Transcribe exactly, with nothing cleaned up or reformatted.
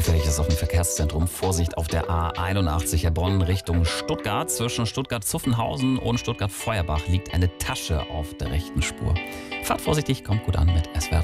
Auffällig ist auf dem Verkehrszentrum Vorsicht auf der A einundachtzig Heilbronn Richtung Stuttgart. Zwischen Stuttgart-Zuffenhausen und Stuttgart-Feuerbach liegt eine Tasche auf der rechten Spur. Fahrt vorsichtig, kommt gut an mit S W R drei.